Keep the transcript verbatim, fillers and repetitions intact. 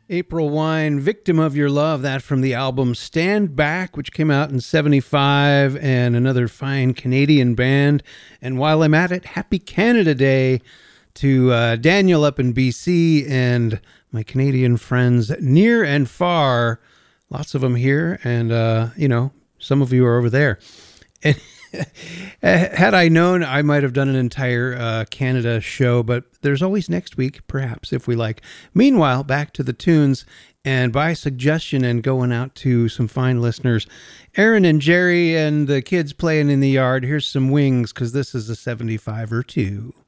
April Wine, Victim of Your Love, that from the album Stand Back, which came out in seventy-five, and another fine Canadian band. And while I'm at it, happy Canada Day to uh, Daniel up in B C and my Canadian friends near and far. Lots of them here, and, uh, you know, some of you are over there. And had I known, I might have done an entire uh, Canada show, but there's always next week, perhaps, if we like. Meanwhile, back to the tunes, and by suggestion and going out to some fine listeners, Aaron and Jerry and the kids playing in the yard, here's some Wings, because this is a seventy-five or two.